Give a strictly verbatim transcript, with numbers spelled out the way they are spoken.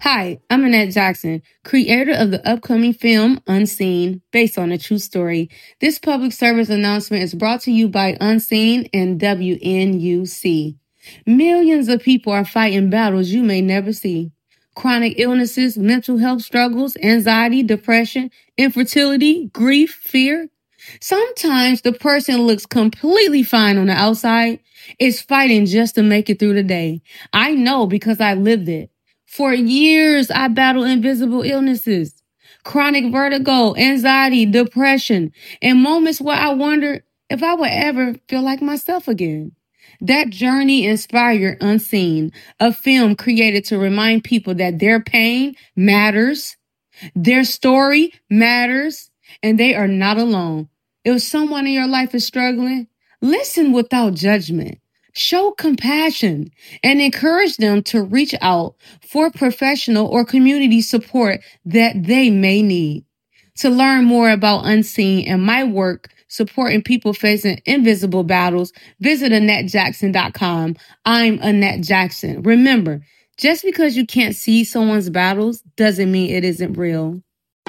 Hi, I'm Annette Jackson, creator of the upcoming film Unseen, based on a true story. This public service announcement is brought to you by Unseen and W N U C. Millions of people are fighting battles you may never see. Chronic illnesses, mental health struggles, anxiety, depression, infertility, grief, fear. Sometimes the person looks completely fine on the outside is fighting just to make it through the day. I know because I lived it. For years, I battled invisible illnesses, chronic vertigo, anxiety, depression, and moments where I wondered if I would ever feel like myself again. That journey inspired Unseen, a film created to remind people that their pain matters, their story matters, and they are not alone. If someone in your life is struggling, listen without judgment. Show compassion and encourage them to reach out for professional or community support that they may need. To learn more about Unseen and my work supporting people facing invisible battles, visit Annette Jackson dot com. I'm Annette Jackson. Remember, just because you can't see someone's battles doesn't mean it isn't real.